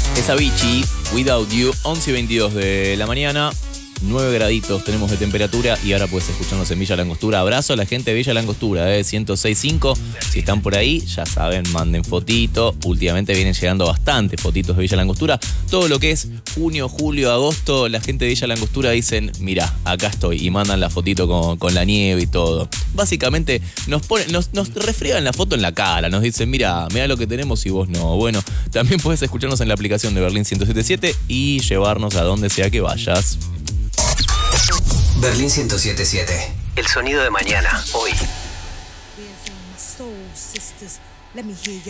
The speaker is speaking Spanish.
Es Avicii, Without You, 11:22 de la mañana, 9 graditos tenemos de temperatura y ahora puedes escucharnos en Villa Langostura. Abrazo a la gente de Villa Langostura, 106.5. Si están por ahí, ya saben, manden fotito. Últimamente vienen llegando bastantes fotitos de Villa Langostura. Todo lo que es junio, julio, agosto, la gente de Villa Langostura dicen, mirá, acá estoy, y mandan la fotito con la nieve y todo. Básicamente nos refriegan la foto en la cara, nos dicen, mirá lo que tenemos y vos no. Bueno, también puedes escucharnos en la aplicación de Berlín 107.7 y llevarnos a donde sea que vayas. Berlín 107.7. El sonido de mañana, hoy. Soul sisters, let me hear